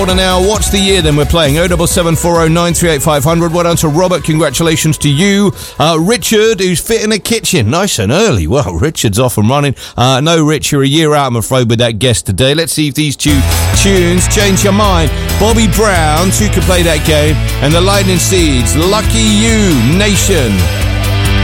older now. What's the year then we're playing? 07740 938 500. Well done to Robert. Congratulations to you. Richard, who's fit in the kitchen. Nice and early. Well, Richard's off and running. No, Rich, you're a year out, I'm afraid, with that guest today. Let's see if these two tunes change your mind. Bobby Brown, who could play that game, and the Lightning Seeds. Lucky You, Nation.